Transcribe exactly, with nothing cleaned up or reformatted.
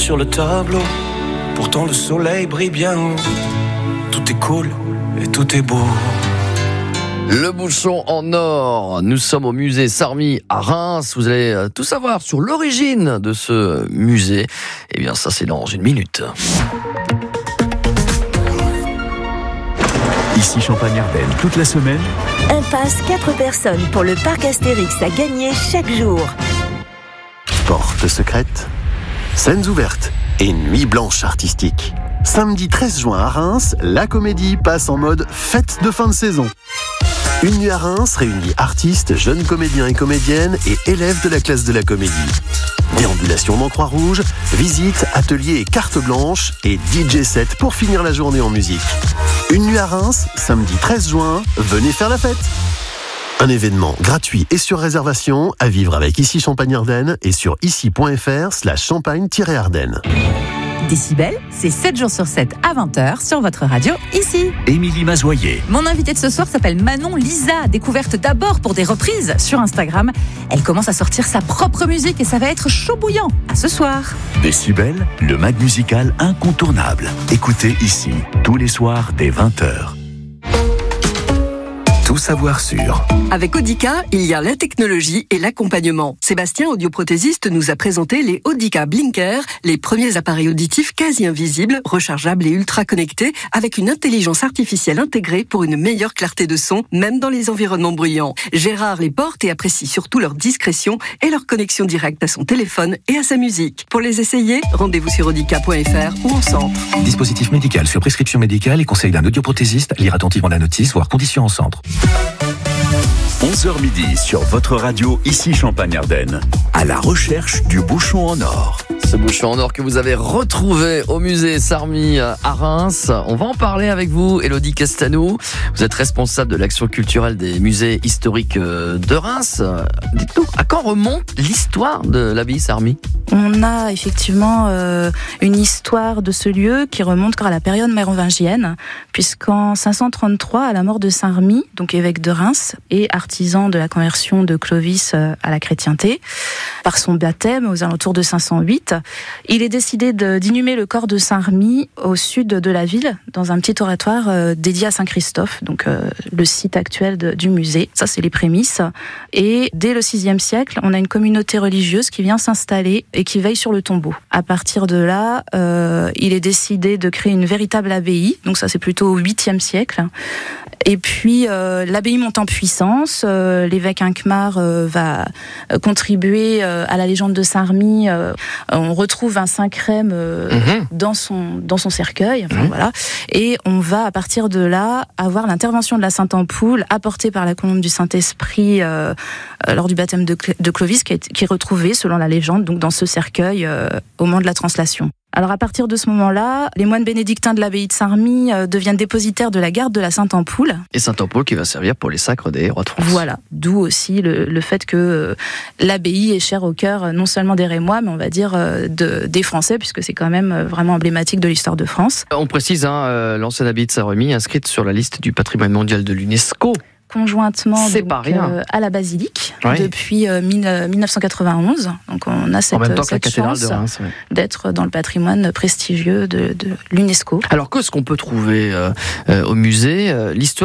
sur le tableau. Pourtant le soleil brille bien haut. Tout est cool et tout est beau. Le bouchon en or. Nous sommes au musée Sarmy à Reims. Vous allez tout savoir sur l'origine de ce musée. Eh bien, ça, c'est dans une minute. Ici Champagne-Ardenne, toute la semaine. Un pass quatre personnes pour le parc Astérix à gagner chaque jour. Portes secrètes, scènes ouvertes et nuit blanche artistique. Samedi treize juin à Reims, la comédie passe en mode fête de fin de saison. Une nuit à Reims réunit artistes, jeunes comédiens et comédiennes et élèves de la classe de la comédie. Déambulation dans Croix-Rouge, visites, ateliers et carte blanche et D J set pour finir la journée en musique. Une nuit à Reims, samedi treize juin, venez faire la fête. Un événement gratuit et sur réservation à vivre avec Ici Champagne-Ardenne et sur ici.fr slash champagne-ardenne. Décibel, c'est sept jours sur sept à vingt heures sur votre radio ici. Émilie Mazoyer. Mon invitée de ce soir s'appelle Manon Lisa, découverte d'abord pour des reprises sur Instagram. Elle commence à sortir sa propre musique et ça va être chaud bouillant. À ce soir. Décibel, le mag musical incontournable. Écoutez ici, tous les soirs dès vingt heures. Tout savoir sur. Avec Audica, il y a la technologie et l'accompagnement. Sébastien, audioprothésiste, nous a présenté les Audica Blinker, les premiers appareils auditifs quasi invisibles, rechargeables et ultra connectés, avec une intelligence artificielle intégrée pour une meilleure clarté de son, même dans les environnements bruyants. Gérard les porte et apprécie surtout leur discrétion et leur connexion directe à son téléphone et à sa musique. Pour les essayer, rendez-vous sur audica point f r ou en centre. Dispositif médical sur prescription médicale et conseil d'un audioprothésiste. Lire attentivement la notice, voire conditions en centre. onze heures midi sur votre radio ici Champagne-Ardenne. À la recherche du bouchon en or. Ce bouchon en or que vous avez retrouvé au musée Sarmy à Reims. On va en parler avec vous, Élodie Castanou. Vous êtes responsable de l'action culturelle des musées historiques de Reims. Dites-nous, à quand remonte l'histoire de l'abbaye Sarmy ? On a effectivement euh, une histoire de ce lieu qui remonte à la période mérovingienne, puisqu'en cinq cent trente-trois, à la mort de Saint-Remy, donc évêque de Reims et artisan de la conversion de Clovis à la chrétienté, par son baptême aux alentours de cinq cent huit, il est décidé de, d'inhumer le corps de Saint-Remy au sud de la ville, dans un petit oratoire euh, dédié à Saint-Christophe, donc euh, le site actuel de, du musée. Ça, c'est les prémices. Et dès le sixième siècle, on a une communauté religieuse qui vient s'installer et qui veille sur le tombeau. À partir de là, euh, il est décidé de créer une véritable abbaye, donc ça c'est plutôt au huitième siècle. Et puis euh, l'abbaye monte en puissance, euh, l'évêque Hincmar euh, va contribuer euh, à la légende de Saint-Remy. Euh, on retrouve un Saint-Crème euh, mmh. dans son dans son cercueil, enfin, mmh. voilà. Et on va à partir de là avoir l'intervention de la Sainte Ampoule apportée par la colombe du Saint-Esprit euh, euh, lors du baptême de, de Clovis, qui est, qui est retrouvée selon la légende donc dans ce cercueil euh, au moment de la translation. Alors à partir de ce moment-là, les moines bénédictins de l'abbaye de Saint-Remy euh, deviennent dépositaires de la garde de la Sainte Ampoule. Et Sainte Ampoule qui va servir pour les sacres des rois de France. Voilà, d'où aussi le, le fait que euh, l'abbaye est chère au cœur euh, non seulement des Rémois, mais on va dire euh, de, des Français, puisque c'est quand même euh, vraiment emblématique de l'histoire de France. On précise, hein, euh, l'ancienne abbaye de Saint-Remy inscrite sur la liste du patrimoine mondial de l'UNESCO. Conjointement donc, euh, à la basilique oui. depuis euh, mille neuf cent quatre-vingt-onze. Donc on a cette, cette chance de Reims, ouais. d'être dans le patrimoine prestigieux de, de l'UNESCO. Alors qu'est-ce qu'on peut trouver euh, euh, au musée ? L'histoire